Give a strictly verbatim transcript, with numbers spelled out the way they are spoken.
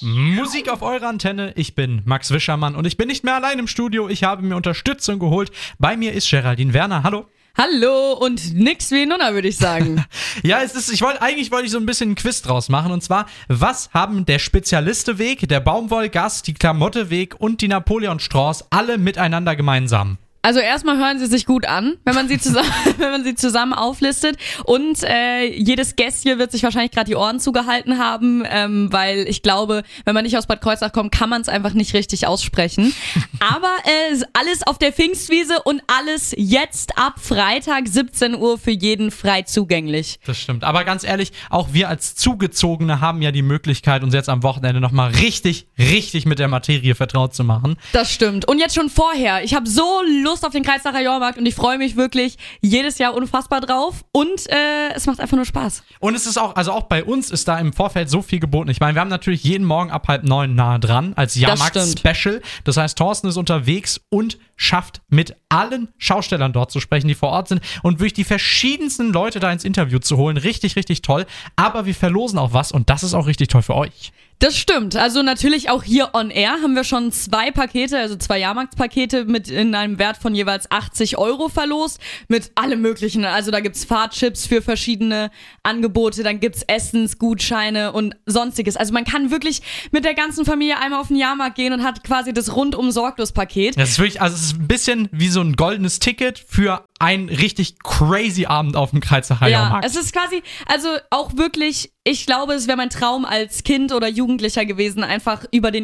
Musik auf eurer Antenne, ich bin Max Wischermann und ich bin nicht mehr allein im Studio, ich habe mir Unterstützung geholt. Bei mir ist Geraldine Werner, hallo. Hallo und nix wie Nunna, würde ich sagen. Ja, es ist, ich wollte, eigentlich wollte ich so ein bisschen einen Quiz draus machen und zwar, was haben der Spezialiste-Weg, der Baumwollgast, die Klamotte-Weg und die Napoleon-Strauß alle miteinander gemeinsam? Also erstmal hören sie sich gut an, wenn man sie zusammen, wenn man sie zusammen auflistet. Und äh, jedes Gästchen wird sich wahrscheinlich gerade die Ohren zugehalten haben, ähm, weil ich glaube, wenn man nicht aus Bad Kreuznach kommt, kann man es einfach nicht richtig aussprechen. Aber äh, alles auf der Pfingstwiese und alles jetzt ab Freitag siebzehn Uhr für jeden frei zugänglich. Das stimmt. Aber ganz ehrlich, auch wir als Zugezogene haben ja die Möglichkeit, uns jetzt am Wochenende nochmal richtig, richtig mit der Materie vertraut zu machen. Das stimmt. Und jetzt schon vorher. Ich habe so Lust auf den Kreuznacher Jahrmarkt und ich freue mich wirklich jedes Jahr unfassbar drauf und äh, es macht einfach nur Spaß. Und es ist auch, also auch bei uns ist da im Vorfeld so viel geboten. Ich meine, wir haben natürlich jeden Morgen ab halb neun nahe dran als Jahrmarkt-Special. Das heißt, Thorsten ist unterwegs und schafft mit allen Schaustellern dort zu sprechen, die vor Ort sind und wirklich die verschiedensten Leute da ins Interview zu holen. Richtig, richtig toll. Aber wir verlosen auch was und das ist auch richtig toll für euch. Das stimmt. Also natürlich auch hier on air haben wir schon zwei Pakete, also zwei Jahrmarktspakete mit in einem Wert von jeweils achtzig Euro verlost mit allem möglichen. Also da gibt's Fahrtchips für verschiedene Angebote, dann gibt's Essensgutscheine und sonstiges. Also man kann wirklich mit der ganzen Familie einmal auf den Jahrmarkt gehen und hat quasi das rundum sorglos Paket. Das ist wirklich, also es ist ein bisschen wie so ein goldenes Ticket für einen richtig crazy Abend auf dem Kreuznacher Jahrmarkt. Ja, es ist quasi, also auch wirklich, ich glaube, es wäre mein Traum als Kind oder Jugendlicher gewesen, einfach über den